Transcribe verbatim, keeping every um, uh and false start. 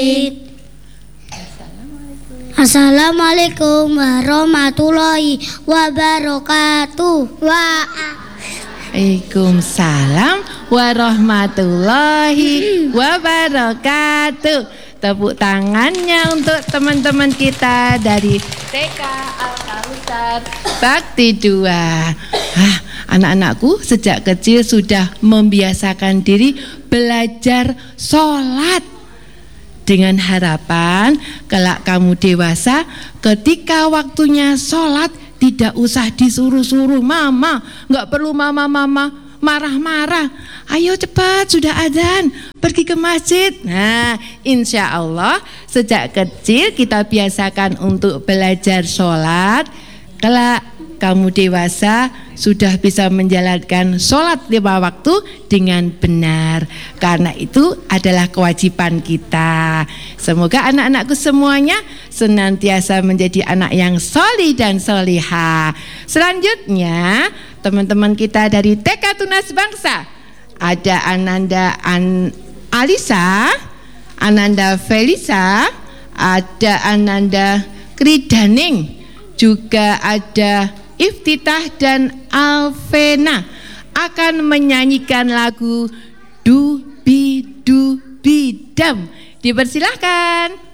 Assalamualaikum warahmatullahi wabarakatuh. Waalaikumsalam warahmatullahi wabarakatuh. Tepuk tangannya untuk teman-teman kita dari T K Al-Kautsar Bakti dua. Ah, anak-anakku sejak kecil sudah membiasakan diri belajar sholat, dengan harapan kelak kamu dewasa, ketika waktunya sholat tidak usah disuruh-suruh mama, nggak perlu mama-mama marah-marah. Ayo cepat, sudah adzan, pergi ke masjid. Nah, insya Allah sejak kecil kita biasakan untuk belajar sholat. Kelak kamu dewasa sudah bisa menjalankan sholat lima waktu dengan benar. Karena itu adalah kewajiban kita. Semoga anak-anakku semuanya senantiasa menjadi anak yang sholih dan sholihah. Selanjutnya teman-teman kita dari T K Tunas Bangsa, ada Ananda An Alisa, Ananda Felisa, ada Ananda Kridaning, juga ada Iftitah dan Alvena akan menyanyikan lagu Dubi Dubi Dam. Dipersilahkan.